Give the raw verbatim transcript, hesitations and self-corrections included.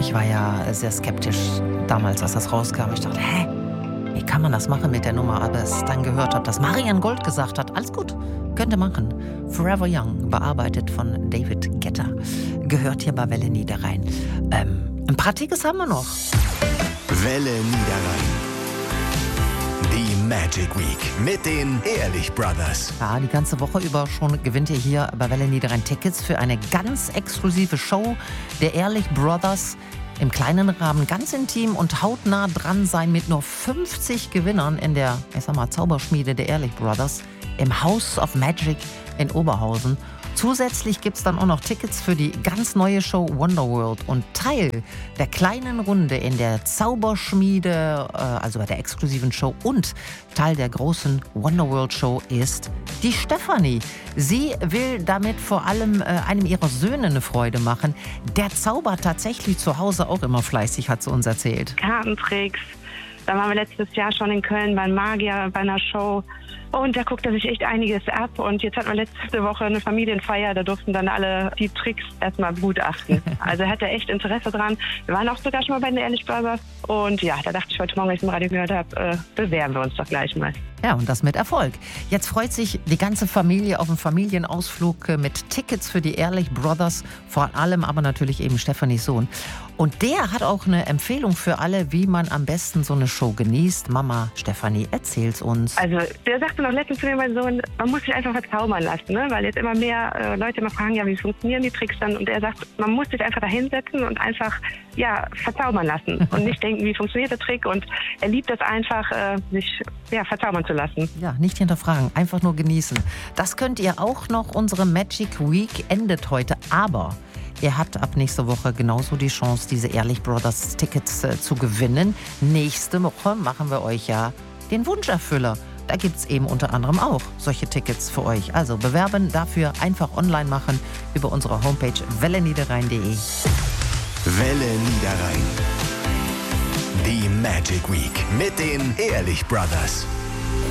Ich war ja sehr skeptisch damals, als das rauskam. Ich dachte, hä, wie kann man das machen mit der Nummer? Aber als ich dann gehört habe, dass Marianne Gold gesagt hat, alles gut, könnt ihr machen. Forever Young, bearbeitet von David Guetta, gehört hier bei Welle Niederrhein. Ähm, ein paar Tickets haben wir noch. Welle Niederrhein. Die Magic Week mit den Ehrlich Brothers. Ja, die ganze Woche über schon gewinnt ihr hier bei Welle Niederrhein Tickets für eine ganz exklusive Show der Ehrlich Brothers. Im kleinen Rahmen, ganz intim und hautnah dran sein mit nur fünfzig Gewinnern in der, ich sag mal, Zauberschmiede der Ehrlich Brothers im House of Magic in Oberhausen. Zusätzlich gibt es dann auch noch Tickets für die ganz neue Show Wonderworld. Und Teil der kleinen Runde in der Zauberschmiede, äh, also bei der exklusiven Show, und Teil der großen Wonderworld Show ist die Stefanie. Sie will damit vor allem äh, einem ihrer Söhne eine Freude machen. Der zaubert tatsächlich zu Hause auch immer fleißig, hat sie uns erzählt. Kartentricks. Da waren wir letztes Jahr schon in Köln beim Magier, bei einer Show. Und da guckt er sich echt einiges ab. Und jetzt hatten wir letzte Woche eine Familienfeier. Da durften dann alle die Tricks erstmal begutachten. Also hat er echt Interesse dran. Wir waren auch sogar schon mal bei den Ehrlich Brothers. Und ja, da dachte ich heute Morgen, als ich im Radio gehört habe, äh, bewerben wir uns doch gleich mal. Ja, und das mit Erfolg. Jetzt freut sich die ganze Familie auf einen Familienausflug mit Tickets für die Ehrlich Brothers. Vor allem aber natürlich eben Stephanies Sohn. Und der hat auch eine Empfehlung für alle, wie man am besten so eine Show genießt. Mama Stefanie, erzähl's uns. Also der sagte noch letztens zu mir, mein Sohn, man muss sich einfach verzaubern lassen, ne? Weil jetzt immer mehr äh, Leute immer fragen, ja, wie funktionieren die Tricks dann? Und er sagt, man muss sich einfach da hinsetzen und einfach, ja, verzaubern lassen und nicht denken, wie funktioniert der Trick. Und er liebt es einfach, äh, sich ja, verzaubern zu lassen. Ja, nicht hinterfragen, einfach nur genießen. Das könnt ihr auch noch. Unsere Magic Week endet heute, aber ihr habt ab nächster Woche genauso die Chance, diese Ehrlich Brothers Tickets äh, zu gewinnen. Nächste Woche machen wir euch ja den Wunscherfüller. Da gibt es eben unter anderem auch solche Tickets für euch. Also bewerben dafür einfach online machen über unsere Homepage welle niederrhein punkt de. Welle Niederrhein. Die Magic Week mit den Ehrlich Brothers.